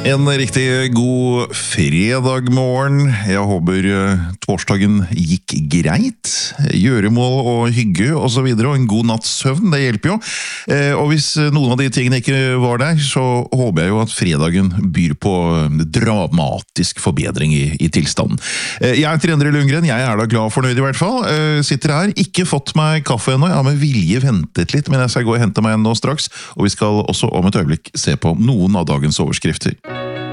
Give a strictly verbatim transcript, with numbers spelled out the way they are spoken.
En riktig god fredag morgen. Jeg håper torsdagen gikk greit. Gjøremål og hygge og så videre, og en god natts søvn, det hjelper jo. Og hvis noen av de tingene ikke var der, så håper jeg jo at fredagen byr på dramatisk forbedring i, i tilstanden. Jeg er Endre Lundgren, jeg er da glad og fornøyd i hvert fall. Sitter her, ikke fått meg kaffe ennå, jeg har med vilje ventet litt, men jeg skal gå og hente meg en nå straks, og vi skal også om et øyeblikk se på noen av dagens overskrifter.